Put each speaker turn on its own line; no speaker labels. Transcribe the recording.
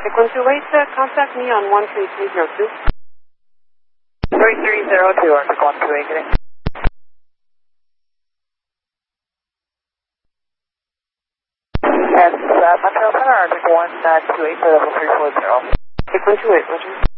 contact me on 13302.
3302, Arctic 128, getting. That's Montreal Center, Arctic 128 for level 340.
Arctic 128, Roger.